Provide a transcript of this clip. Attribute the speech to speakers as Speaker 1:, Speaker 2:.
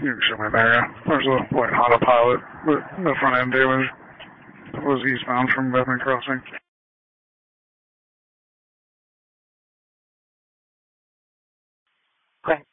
Speaker 1: You can show me there, yeah. There's a white Honda Pilot, but the front end damage was eastbound from Bethany Crossing.
Speaker 2: Okay.